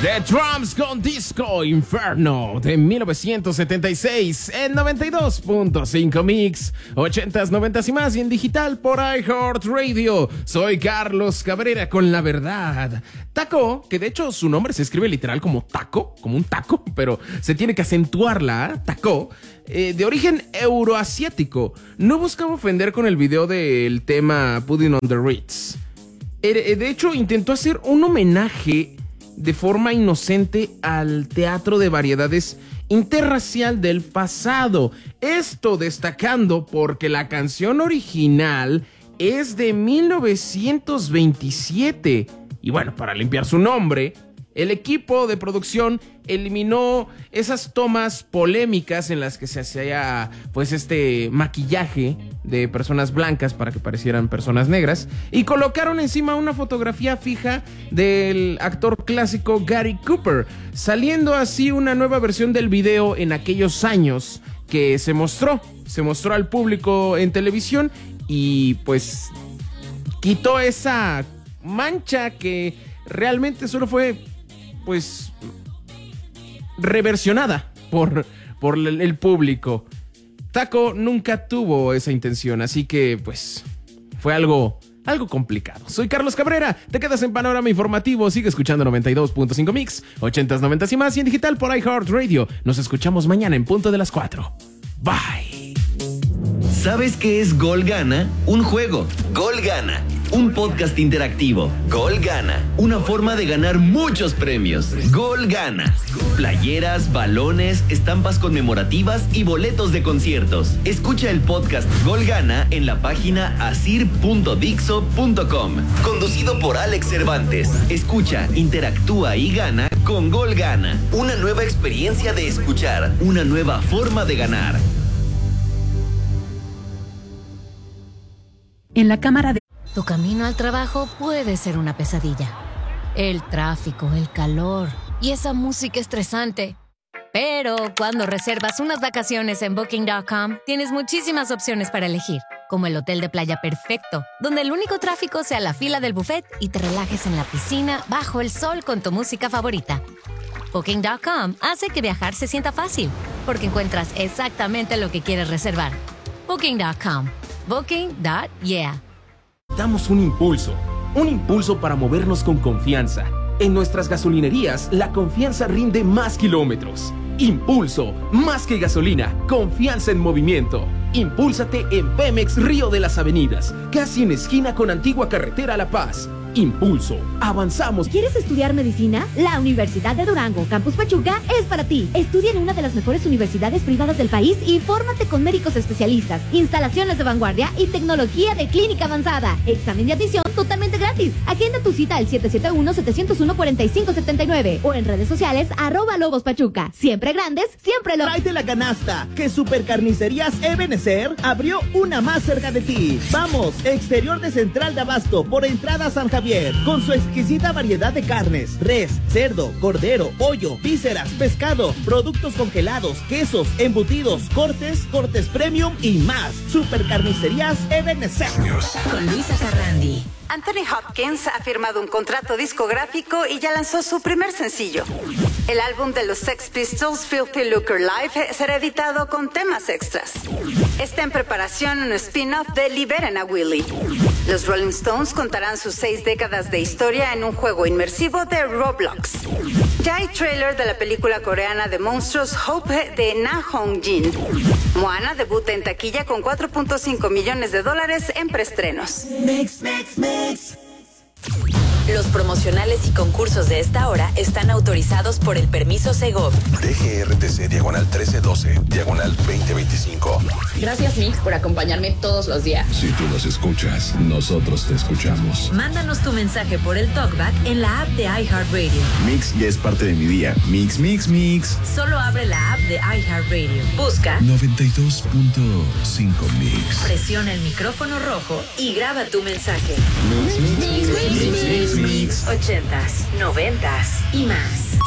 The Drums con Disco Inferno de 1976 en 92.5 Mix, 80s, 90s y más, y en digital por iHeartRadio. Soy Carlos Cabrera con la verdad. Taco, que de hecho su nombre se escribe literal como taco, como un taco, pero se tiene que acentuarla, taco, de origen euroasiático. No buscaba ofender con el video del tema Pudding on the Ritz. De hecho, intentó hacer un homenaje de forma inocente al teatro de variedades interracial del pasado. Esto destacando porque la canción original es de 1927. Y bueno, para limpiar su nombre, el equipo de producción eliminó esas tomas polémicas en las que se hacía pues este maquillaje de personas blancas para que parecieran personas negras, y colocaron encima una fotografía fija del actor clásico Gary Cooper, saliendo así una nueva versión del video en aquellos años que se mostró al público en televisión, y pues quitó esa mancha que realmente solo fue pues reversionada por el público. Taco nunca tuvo esa intención, así que pues fue algo complicado. Soy Carlos Cabrera, te quedas en Panorama Informativo, sigue escuchando 92.5 Mix, 80s, 90s y más, y en digital por iHeartRadio. Nos escuchamos mañana en punto de las 4. Bye. ¿Sabes qué es Gol Gana? Un juego. Gol Gana. Un podcast interactivo. Gol Gana. Una forma de ganar muchos premios. Gol Gana. Playeras, balones, estampas conmemorativas y boletos de conciertos. Escucha el podcast Gol Gana en la página asir.dixo.com. Conducido por Alex Cervantes. Escucha, interactúa y gana con Gol Gana. Una nueva experiencia de escuchar. Una nueva forma de ganar. En la cámara de... Tu camino al trabajo puede ser una pesadilla. El tráfico, el calor y esa música estresante. Pero cuando reservas unas vacaciones en Booking.com, tienes muchísimas opciones para elegir, como el hotel de playa perfecto, donde el único tráfico sea la fila del buffet y te relajes en la piscina bajo el sol con tu música favorita. Booking.com hace que viajar se sienta fácil, porque encuentras exactamente lo que quieres reservar. Booking.com. Booking.yeah. Damos un impulso para movernos con confianza. En nuestras gasolinerías, la confianza rinde más kilómetros. Impulso, más que gasolina, confianza en movimiento. Impúlsate en Pemex Río de las Avenidas, casi en esquina con Antigua Carretera La Paz. Impulso, avanzamos. ¿Quieres estudiar medicina? La Universidad de Durango, Campus Pachuca, es para ti. Estudia en una de las mejores universidades privadas del país y fórmate con médicos especialistas, instalaciones de vanguardia y tecnología de clínica avanzada. Examen de admisión totalmente gratis. Agenda tu cita al 771-701-4579 o en redes sociales @LobosPachuca. Siempre grandes, siempre lobos. Tráete la canasta, que Supercarnicerías Ebenezer abrió una más cerca de ti. Vamos, exterior de Central de Abasto, por entrada San Javier, con su exquisita variedad de carnes, res, cerdo, cordero, pollo, vísceras, pescado, productos congelados, quesos, embutidos, cortes premium y más. Supercarnicerías Ebenezer. Con Luisa Carrandi. Anthony Hopkins ha firmado un contrato discográfico y ya lanzó su primer sencillo. El álbum de los Sex Pistols, Filthy Lucre Live, será editado con temas extras. Está en preparación un spin-off de Liberen a Willy. Los Rolling Stones contarán sus 6 décadas de historia en un juego inmersivo de Roblox. Ya hay trailer de la película coreana de monstruos Hope de Na Hong Jin. Moana debuta en taquilla con $4.5 millones en preestrenos. Los promocionales y concursos de esta hora están autorizados por el permiso Segov. DGRTC/1312/2025. Gracias, Mix, por acompañarme todos los días. Si tú nos escuchas, nosotros te escuchamos. Mándanos tu mensaje por el TalkBack en la app de iHeartRadio. Mix ya es parte de mi día. Mix. Solo abre la app de iHeartRadio. Busca 92.5 Mix. Presiona el micrófono rojo y graba tu mensaje. Mix. 80s, 90s y más.